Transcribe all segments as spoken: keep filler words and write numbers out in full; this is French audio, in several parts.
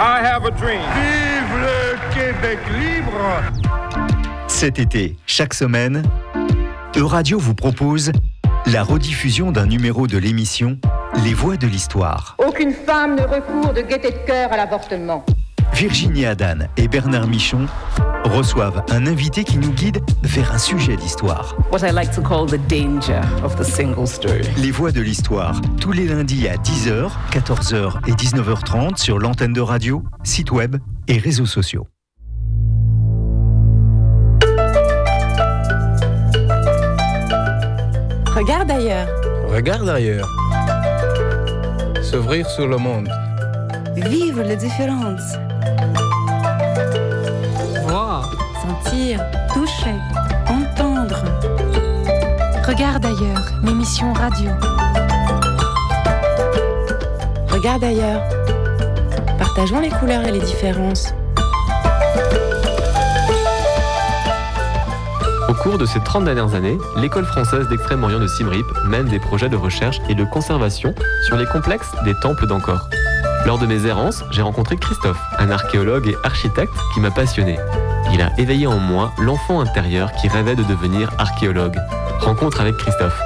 I have a dream. Vive le Québec libre! Cet été, chaque semaine, Euradio vous propose la rediffusion d'un numéro de l'émission Les Voix de l'Histoire. Aucune femme ne recourt de gaieté de cœur à l'avortement. Virginie Adan et Bernard Michon reçoivent un invité qui nous guide vers un sujet d'histoire. What I like to call the danger of the single story. Les Voix de l'Histoire, tous les lundis à dix heures, quatorze heures et dix-neuf heures trente sur l'antenne de radio, site web et réseaux sociaux. Regarde ailleurs. Regarde ailleurs. S'ouvrir sur le monde. Vivre les différences. Voir. Sentir. Toucher. Entendre. Regarde ailleurs, l'émission radio. Regarde ailleurs. Partageons les couleurs et les différences. Au cours de ces trente dernières années, l'école française d'Extrême-Orient de Siem Reap mène des projets de recherche et de conservation sur les complexes des temples d'Angkor. Lors de mes errances, j'ai rencontré Christophe, un archéologue et architecte qui m'a passionné. Il a éveillé en moi l'enfant intérieur qui rêvait de devenir archéologue. Rencontre avec Christophe.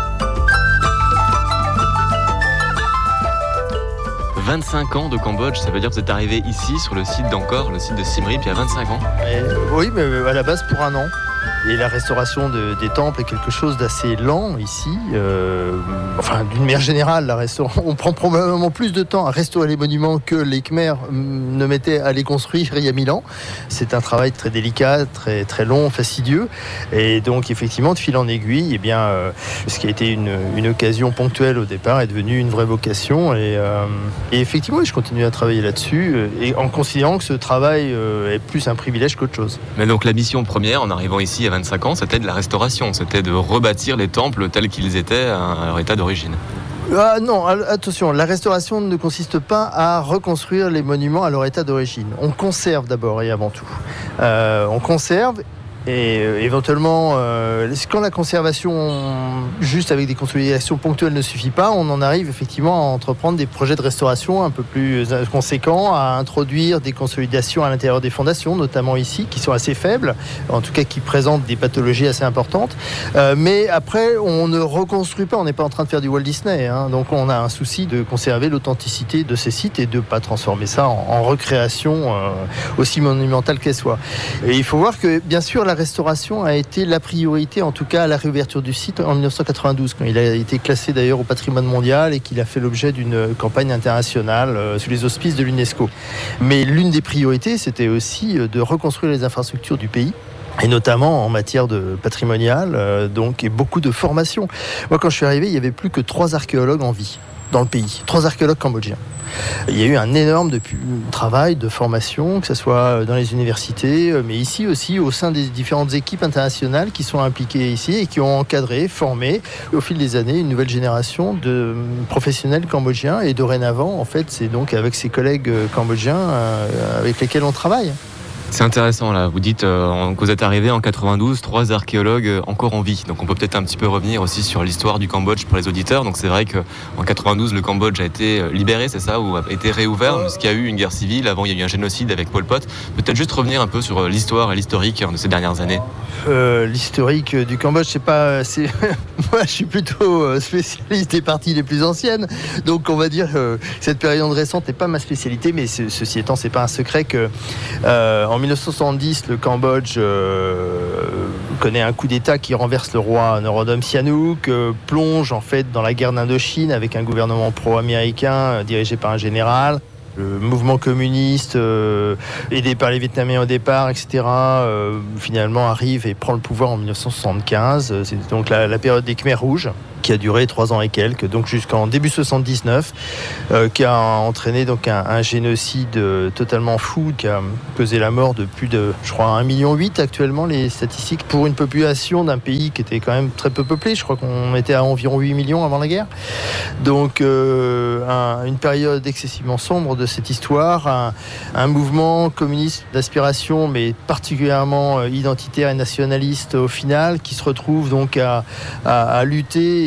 vingt-cinq ans de Cambodge, ça veut dire que vous êtes arrivé ici, sur le site d'Angkor, le site de Siem Reap, il y a vingt-cinq ans. Et, oui, mais à la base pour un an. Et la restauration de, des temples est quelque chose d'assez lent ici. Euh, enfin, d'une manière générale, la restauration, on prend probablement plus de temps à restaurer les monuments que les Khmers ne mettaient à les construire il y a mille ans. C'est un travail très délicat, très, très long, fastidieux. Et donc, effectivement, de fil en aiguille, eh bien, euh, ce qui a été une, une occasion ponctuelle au départ est devenu une vraie vocation. Et, euh, et effectivement, je continue à travailler là-dessus, et en considérant que ce travail euh, est plus un privilège qu'autre chose. Mais donc, la mission première, en arrivant ici il y a vingt-cinq ans, c'était de la restauration, c'était de rebâtir les temples tels qu'ils étaient à leur état d'origine. Ah non, attention, la restauration ne consiste pas à reconstruire les monuments à leur état d'origine. On conserve d'abord et avant tout. Euh, on conserve et euh, éventuellement, euh, quand la conservation juste avec des consolidations ponctuelles ne suffit pas, on en arrive effectivement à entreprendre des projets de restauration un peu plus conséquents, à introduire des consolidations à l'intérieur des fondations, notamment ici, qui sont assez faibles, en tout cas qui présentent des pathologies assez importantes. Euh, mais après, on ne reconstruit pas, on n'est pas en train de faire du Walt Disney, hein, donc on a un souci de conserver l'authenticité de ces sites et de ne pas transformer ça en, en recréation euh, aussi monumentale qu'elle soit. Et il faut voir que, bien sûr, la restauration a été la priorité, en tout cas à la réouverture du site en dix-neuf cent quatre-vingt-douze, quand il a été classé d'ailleurs au patrimoine mondial et qu'il a fait l'objet d'une campagne internationale euh, sous les auspices de l'UNESCO. Mais l'une des priorités, c'était aussi de reconstruire les infrastructures du pays, et notamment en matière de patrimonial, euh, donc, et beaucoup de formation. Moi, quand je suis arrivé, il n'y avait plus que trois archéologues en vie dans le pays, trois archéologues cambodgiens. Il y a eu un énorme depuis, travail de formation, que ce soit dans les universités, mais ici aussi au sein des différentes équipes internationales qui sont impliquées ici et qui ont encadré, formé au fil des années une nouvelle génération de professionnels cambodgiens. Et dorénavant, en fait, c'est donc avec ces collègues cambodgiens euh, avec lesquels on travaille. C'est intéressant là, vous dites euh, que vous êtes arrivé en quatre-vingt-douze, trois archéologues euh, encore en vie. Donc on peut peut-être un petit peu revenir aussi sur l'histoire du Cambodge pour les auditeurs. Donc c'est vrai qu'en quatre-vingt-douze, le Cambodge a été libéré, c'est ça, ou a été réouvert, parce qu'il y a eu une guerre civile. Avant, il y a eu un génocide avec Pol Pot. Peut-être juste revenir un peu sur l'histoire et l'historique de ces dernières années. Euh, l'historique du Cambodge, c'est pas... C'est... Moi, je suis plutôt spécialiste des parties les plus anciennes. Donc on va dire que cette période récente n'est pas ma spécialité, mais ce, ceci étant, c'est pas un secret que... Euh, en dix-neuf cent soixante-dix, le Cambodge euh, connaît un coup d'État qui renverse le roi Norodom Sihanouk, euh, plonge en fait dans la guerre d'Indochine avec un gouvernement pro-américain euh, dirigé par un général. Le mouvement communiste, euh, aidé par les Vietnamiens au départ, et cetera, euh, finalement arrive et prend le pouvoir en dix-neuf cent soixante-quinze. C'est donc la, la période des Khmers rouges, qui a duré trois ans et quelques, donc jusqu'en début soixante-dix-neuf, euh, qui a entraîné donc un, un génocide euh, totalement fou, qui a causé la mort de plus de, je crois, un virgule huit million actuellement, les statistiques, pour une population d'un pays qui était quand même très peu peuplé. Je crois qu'on était à environ huit millions avant la guerre. Donc euh, un, une période excessivement sombre de cette histoire, un, un mouvement communiste d'aspiration, mais particulièrement identitaire et nationaliste au final, qui se retrouve donc à, à, à lutter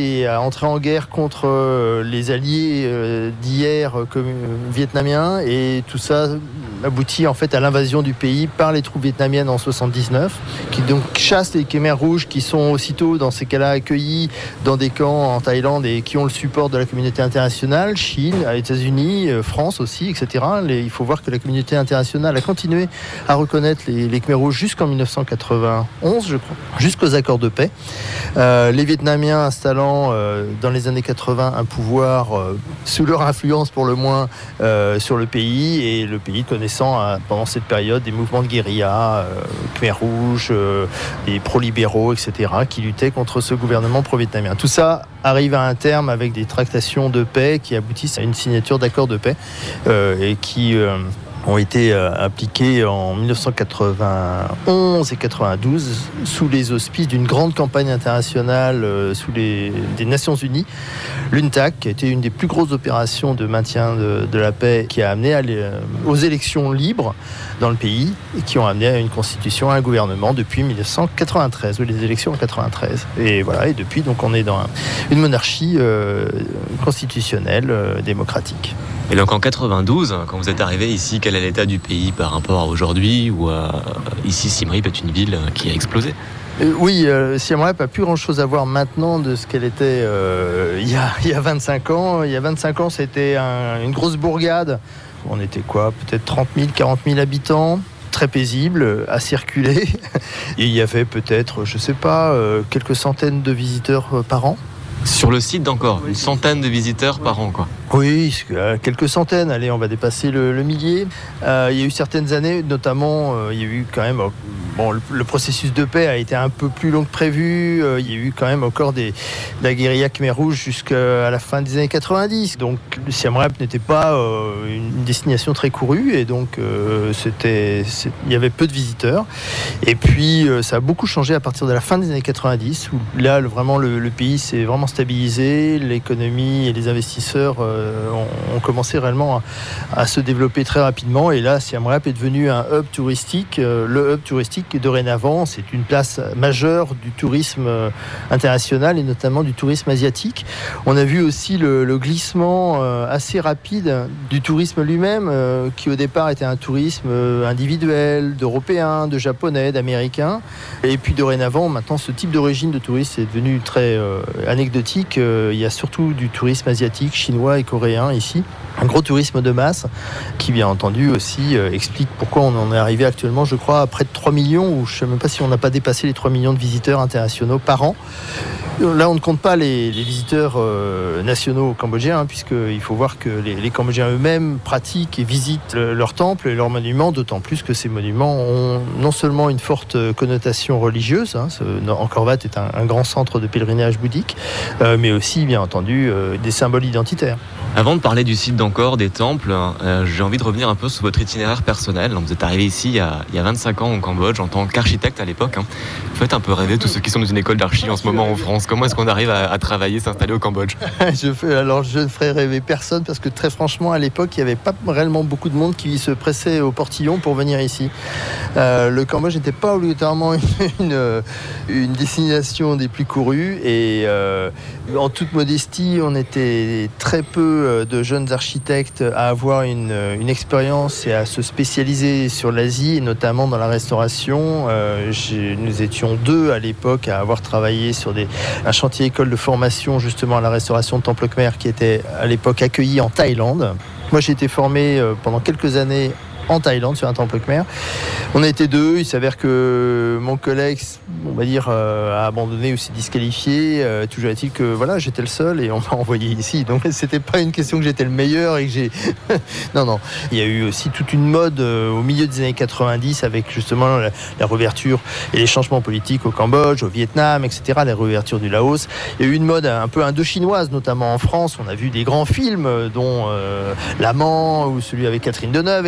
et à entrer en guerre contre euh, les alliés euh, d'hier euh, comme, euh, vietnamiens, et tout ça aboutit en fait à l'invasion du pays par les troupes vietnamiennes en soixante-dix-neuf, qui donc chassent les Khmers rouges, qui sont aussitôt dans ces cas-là accueillis dans des camps en Thaïlande et qui ont le support de la communauté internationale, Chine, États-Unis, euh, France aussi, et cetera. Les, il faut voir que la communauté internationale a continué à reconnaître les, les Khmers rouges jusqu'en mille neuf cent quatre-vingt-onze, je crois, jusqu'aux accords de paix. Euh, les Vietnamiens installant euh, dans les années quatre-vingts un pouvoir euh, sous leur influence pour le moins euh, sur le pays, et le pays connaissant euh, pendant cette période des mouvements de guérilla, euh, Khmer rouge, euh, des pro-libéraux, et cetera, qui luttaient contre ce gouvernement pro-vietnamien. Tout ça arrive à un terme avec des tractations de paix qui aboutissent à une signature d'accords de paix euh, et qui euh, ont été euh, appliqués en mille neuf cent quatre-vingt-onze et quatre-vingt-douze sous les auspices d'une grande campagne internationale euh, sous les des Nations Unies, l'U N T A C, qui a été une des plus grosses opérations de maintien de, de la paix, qui a amené à les, euh, aux élections libres dans le pays et qui ont amené à une constitution, à un gouvernement depuis mille neuf cent quatre-vingt-treize, ou les élections en quatre-vingt-treize. Et voilà, et depuis, donc, on est dans un, une monarchie euh, constitutionnelle euh, démocratique. Et donc en quatre-vingt-douze, quand vous êtes arrivé ici, quel est l'état du pays par rapport à aujourd'hui, où euh, ici Siem Reap est une ville qui a explosé? Euh, oui, euh, Siem Reap n'a plus grand-chose à voir maintenant de ce qu'elle était euh, il, y a, il y a vingt-cinq ans. Il y a vingt-cinq ans, c'était un, une grosse bourgade. On était quoi, peut-être trente mille, quarante mille habitants, très paisible à circuler. Et il y avait peut-être, je ne sais pas, euh, quelques centaines de visiteurs euh, par an. Sur le site d'Angkor, une centaine de visiteurs par an, quoi. Oui, quelques centaines, allez, on va dépasser le, le millier. Euh, il y a eu certaines années, notamment, euh, il y a eu quand même... Bon, le, le processus de paix a été un peu plus long que prévu. Euh, il y a eu quand même encore des, de la guérilla Khmer rouge jusqu'à la fin des années quatre-vingt-dix. Donc, le Siem Reap n'était pas euh, une destination très courue, et donc euh, c'était, c'est, il y avait peu de visiteurs. Et puis, euh, ça a beaucoup changé à partir de la fin des années quatre-vingt-dix, où là, le, vraiment, le, le pays s'est vraiment stabilisé. L'économie et les investisseurs euh, ont, ont commencé réellement à, à se développer très rapidement. Et là, Siem Reap est devenu un hub touristique. Euh, le hub touristique, et dorénavant, c'est une place majeure du tourisme international et notamment du tourisme asiatique. On a vu aussi le, le glissement euh, assez rapide du tourisme lui-même, euh, qui au départ était un tourisme individuel, d'Européens, de Japonais, d'Américains. Et puis dorénavant, maintenant, ce type d'origine de tourisme est devenu très euh, anecdotique. Euh, il y a surtout du tourisme asiatique, chinois et coréen ici. Un gros tourisme de masse qui, bien entendu, aussi euh, explique pourquoi on en est arrivé actuellement, je crois, à près de trois millions, ou je ne sais même pas si on n'a pas dépassé les trois millions de visiteurs internationaux par an. Là, on ne compte pas les, les visiteurs euh, nationaux cambodgiens, hein, puisqu'il faut voir que les, les Cambodgiens eux-mêmes pratiquent et visitent le, leurs temples et leurs monuments, d'autant plus que ces monuments ont non seulement une forte connotation religieuse, hein, ce, Angkor Wat est un, un grand centre de pèlerinage bouddhique, euh, mais aussi, bien entendu, euh, des symboles identitaires. Avant de parler du site d'Angkor, des temples, euh, j'ai envie de revenir un peu sur votre itinéraire personnel. Vous êtes arrivé ici il y a, il y a vingt-cinq ans au Cambodge en tant qu'architecte à l'époque. Hein. Vous faites un peu rêver tous ceux qui sont dans une école d'archi en ce moment en France. Comment est-ce qu'on arrive à, à travailler, s'installer au Cambodge? je fais, Alors je ne ferai rêver personne, parce que très franchement, à l'époque, il n'y avait pas réellement beaucoup de monde qui se pressait au portillon pour venir ici. Euh, le Cambodge n'était pas obligatoirement une, une, une destination des plus courues, et euh, en toute modestie, on était très peu de jeunes architectes à avoir une, une expérience et à se spécialiser sur l'Asie, et notamment dans la restauration. Euh, nous étions deux à l'époque à avoir travaillé sur des, un chantier école de formation justement à la restauration de Temple Khmer, qui était à l'époque accueilli en Thaïlande. Moi, j'ai été formé pendant quelques années en Thaïlande sur un temple khmer. On a été deux. Il s'avère que mon collègue, on va dire, euh, a abandonné ou s'est disqualifié. Euh, toujours est-il que voilà, j'étais le seul et on m'a envoyé ici. Donc c'était pas une question que j'étais le meilleur et que j'ai. non, non. Il y a eu aussi toute une mode euh, au milieu des années quatre-vingt-dix avec justement la, la réouverture et les changements politiques au Cambodge, au Vietnam, et cetera. La réouverture du Laos. Il y a eu une mode un peu indo-chinoise, notamment en France. On a vu des grands films, dont euh, L'Amant ou celui avec Catherine Deneuve, et cetera.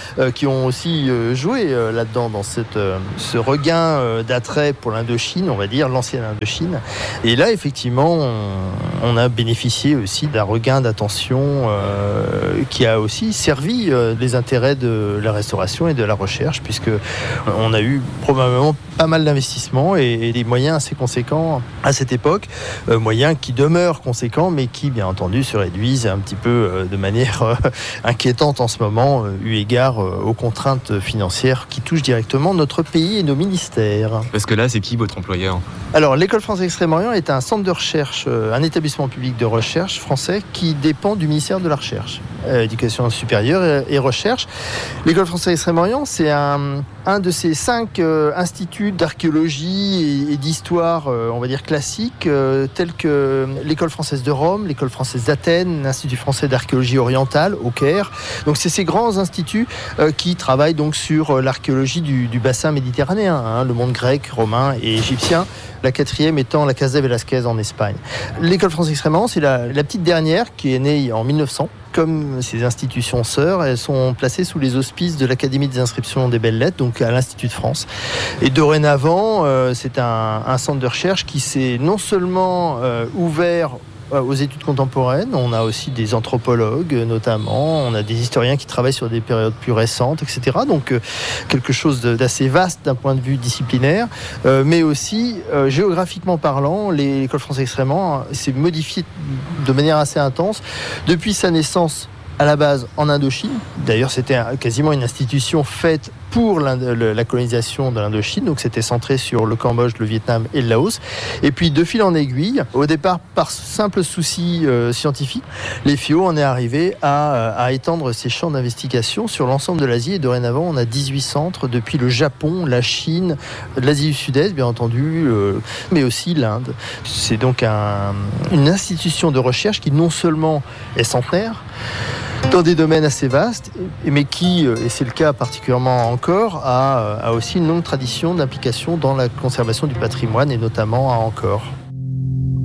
euh, qui ont aussi euh, joué euh, là-dedans, dans cette, euh, ce regain euh, d'attrait pour l'Indochine, on va dire, l'ancienne Indochine. Et là, effectivement, on, on a bénéficié aussi d'un regain d'attention euh, qui a aussi servi euh, les intérêts de la restauration et de la recherche, puisque on a eu probablement pas mal d'investissements et, et des moyens assez conséquents à cette époque, euh, moyens qui demeurent conséquents, mais qui, bien entendu, se réduisent un petit peu euh, de manière euh, inquiétante en ce moment, euh, eu égard euh, aux contraintes financières qui touchent directement notre pays et nos ministères. Parce que là, c'est qui votre employeur ? Alors, l'École française Extrême-Orient est un centre de recherche, euh, un établissement public de recherche français qui dépend du ministère de la Recherche, euh, Éducation supérieure et, et Recherche. L'École française Extrême-Orient, c'est un, un de ces cinq euh, instituts d'archéologie et, et d'histoire, euh, on va dire classiques, euh, tels que l'École française de Rome, l'École française d'Athènes, l'Institut français d'archéologie orientale au Caire. Donc, c'est ces grands instituts euh, qui travaillent donc sur euh, l'archéologie du, du bassin méditerranéen, hein, le monde grec, romain et égyptien. La quatrième étant la Casa Velasquez en Espagne. L'École française Extrême-Orient, c'est la, la petite dernière qui est née en mille neuf cents. Comme ces institutions sœurs, elles sont placées sous les auspices de l'Académie des inscriptions des belles-lettres, donc à l'Institut de France. Et dorénavant, euh, c'est un, un centre de recherche qui s'est non seulement euh, ouvert aux études contemporaines, on a aussi des anthropologues notamment, on a des historiens qui travaillent sur des périodes plus récentes, et cetera. Donc euh, quelque chose de, d'assez vaste d'un point de vue disciplinaire, euh, mais aussi euh, géographiquement parlant, l'École française Extrême-Orient s'est modifiée de manière assez intense depuis sa naissance à la base en Indochine. D'ailleurs, c'était quasiment une institution faite pour la colonisation de l'Indochine, donc c'était centré sur le Cambodge, le Vietnam et le Laos. Et puis, de fil en aiguille, au départ, par simple souci euh, scientifique, les F I O en est arrivé à, à étendre ses champs d'investigation sur l'ensemble de l'Asie. Et dorénavant, on a dix-huit centres depuis le Japon, la Chine, l'Asie du Sud-Est, bien entendu, euh, mais aussi l'Inde. C'est donc un, une institution de recherche qui non seulement est centenaire, dans des domaines assez vastes, mais qui, et c'est le cas particulièrement encore, a, a aussi une longue tradition d'implication dans la conservation du patrimoine, et notamment à Angkor.